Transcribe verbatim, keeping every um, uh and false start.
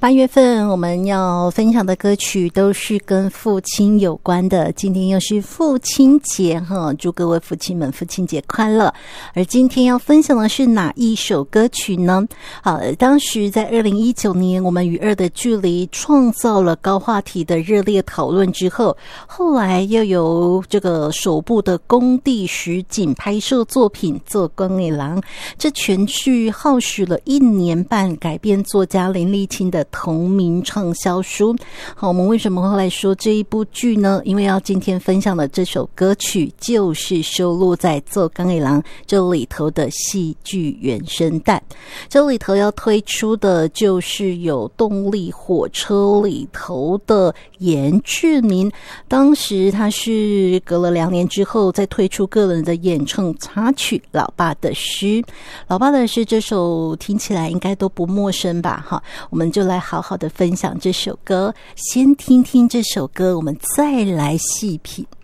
八月份我们要分享的歌曲都是跟父亲有关的，今天又是父亲节哈，祝各位父亲们父亲节快乐。而今天要分享的是哪一首歌曲呢？好，当时在二零一九年我们与二的距离创造了高话题的热烈讨论之后，后来又有这个首部的工地实景拍摄作品《做光的狼》，这全剧耗时了一年半，改编作家林立青的同名畅销书。好，我们为什么会来说这一部剧呢？因为要今天分享的这首歌曲就是收录在《做钢一郎》这里头的戏剧原声带。这里头要推出的就是有动力火车里头的严志明，当时他是隔了两年之后再推出个人的演唱插曲《老爸的诗》。老爸的诗这首听起来应该都不陌生吧？哈，我们就来好好的分享这首歌，先听听这首歌，我们再来细品。